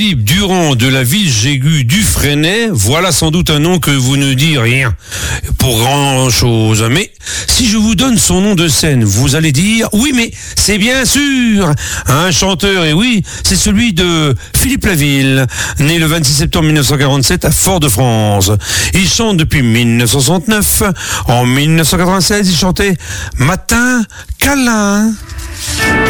Philippe Durand de la ville Jégu du Fresnay, voilà sans doute un nom que vous ne dites rien pour grand chose. Mais si je vous donne son nom de scène, vous allez dire, oui mais c'est bien sûr un chanteur, et oui, c'est celui de Philippe Laville, né le 26 septembre 1947 à Fort-de-France. Il chante depuis 1969. En 1996, il chantait Matin câlin.